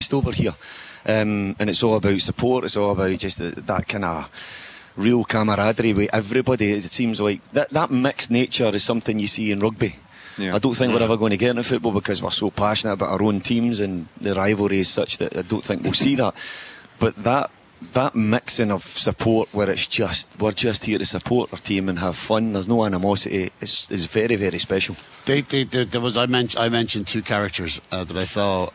missed over here. And it's all about support. It's all about just that kind of real camaraderie with everybody. It seems like that mixed nature is something you see in rugby. Yeah. I don't think we're ever going to get into football because we're so passionate about our own teams, and the rivalry is such that I don't think we'll see that. But that mixing of support, where it's just we're just here to support our team and have fun, there's no animosity, is very, very special. There was I mentioned two characters that I saw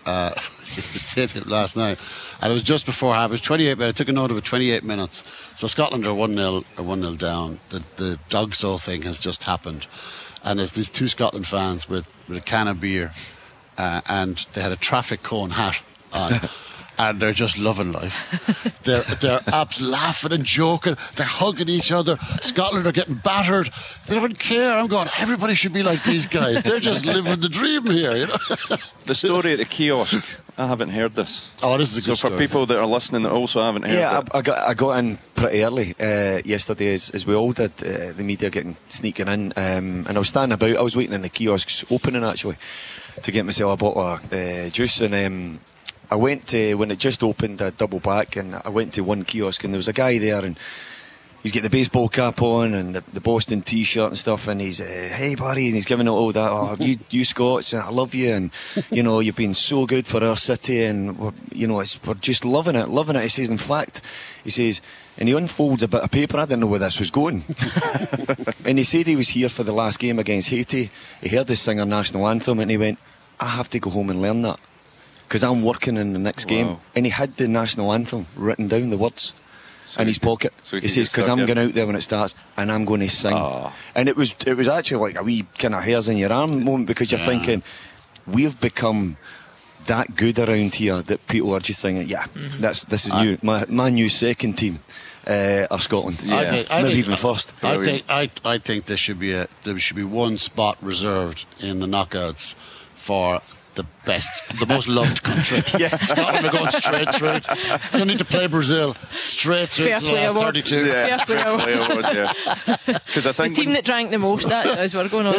last night, and it was just before half. It was 28 minutes. I took a note of it. 28 minutes. So Scotland are 1-0 down. The dog soul thing has just happened, and there's these two Scotland fans with a can of beer, and they had a traffic cone hat on. And they're just loving life. They're up laughing and joking. They're hugging each other. Scotland are getting battered. They don't care. I'm going, everybody should be like these guys. They're just living the dream here, you know. The story at the kiosk, I haven't heard this. Oh, this is a good story. So for people that are listening that also haven't heard it. I got in pretty early yesterday, as we all did, the media sneaking in. And I was standing about. I was waiting in the kiosks opening, actually, to get myself a bottle of juice. And I went to, when it just opened, I double back, and I went to one kiosk, and there was a guy there, and he's got the baseball cap on and the Boston t-shirt and stuff, and he's hey buddy, and he's giving it all that, oh, you Scots, and I love you, and you know, you've been so good for our city, and we're just loving it. He says, in fact, and he unfolds a bit of paper. I didn't know where this was going. And he said he was here for the last game against Haiti. He heard us sing our national anthem, and he went, I have to go home and learn that, because I'm working in the next game. And he had the national anthem written down, the words, in his pocket. So he says, because I'm going out there when it starts and I'm going to sing. And it was actually like a wee kind of hairs in your arm moment, because you're thinking, we've become that good around here that people are just thinking, this is new. My new second team are Scotland. I maybe even first. I think there should be one spot reserved in the knockouts for the most loved country. Scotland are going straight through. You don't need to play Brazil. Straight through to the last 32. Fair play award, Because I think the team that drank the most, as we're going on.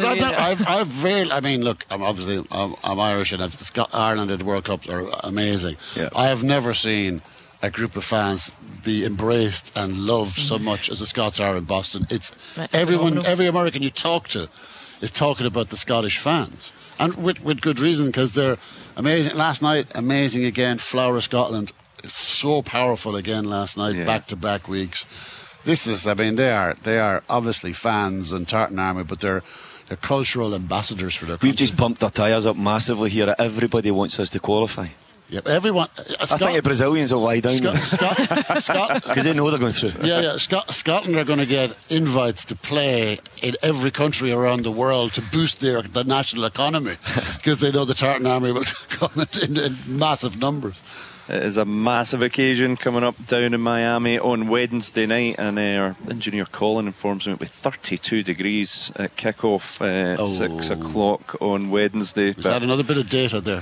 I'm Irish, and Ireland at the World Cup are amazing. I have never seen a group of fans be embraced and loved so much as the Scots are in Boston. It's every American you talk to is talking about the Scottish fans. And with good reason, because they're amazing. Last night, amazing again. Flower of Scotland, it's so powerful again last night, back-to-back weeks. They are obviously fans and Tartan Army, but they're cultural ambassadors for their country. We've just pumped our tyres up massively here. Everybody wants us to qualify. Yep, everyone. I think the Brazilians will lie down because they know they're going through. Scotland are going to get invites to play in every country around the world to boost the national economy, because they know the Tartan Army will come in massive numbers. It is a massive occasion coming up down in Miami on Wednesday night, and our engineer Colin informs me it'll be 32 degrees at kick-off at 6 o'clock on Wednesday. Is that another bit of data there?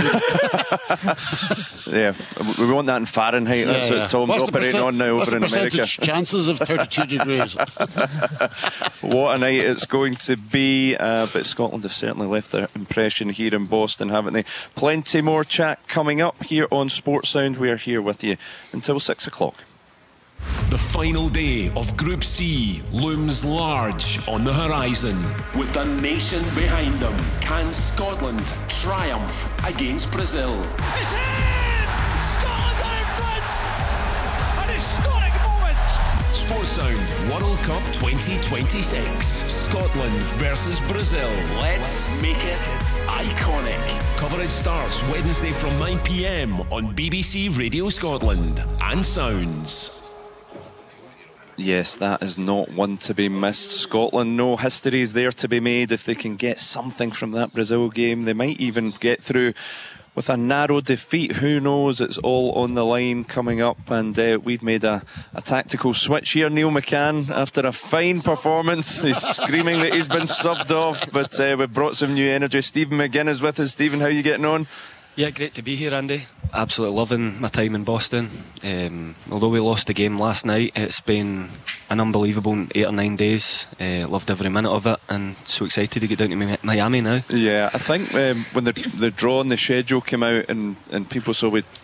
32? Yeah, we want that in Fahrenheit. That's what Tom's operating on now over in America. What's the chances of 32 degrees? What a night it's going to be, but Scotland have certainly left their impression here in Boston, haven't they? Plenty more chat coming up here on Sports Sound. We are here with you until 6 o'clock. The final day of Group C looms large on the horizon. With a nation behind them, can Scotland triumph against Brazil? It's in! Scotland are in front! An historic moment! Sports Sound World Cup 2026. Scotland versus Brazil. Let's make it iconic. Coverage starts Wednesday from 9 p.m. on BBC Radio Scotland and Sounds. Yes, that is not one to be missed. Scotland, no history is there to be made. If they can get something from that Brazil game, they might even get through with a narrow defeat. Who knows? It's all on the line coming up, and we've made a tactical switch here. Neil McCann, after a fine performance, he's screaming that he's been subbed off, but we've brought some new energy. Stephen McGinn is with us. Stephen, how are you getting on? Yeah, great to be here, Andy. Absolutely loving my time in Boston. Although we lost the game last night, it's been an unbelievable 8 or 9 days. Loved every minute of it, and so excited to get down to Miami now. Yeah, I think when the draw and the schedule came out, and people saw we